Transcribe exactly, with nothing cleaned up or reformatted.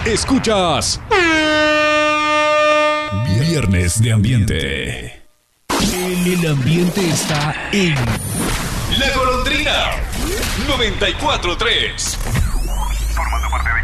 Escuchas Viernes de Ambiente. El ambiente está en La Golondrina noventa y cuatro punto tres. Formando parte de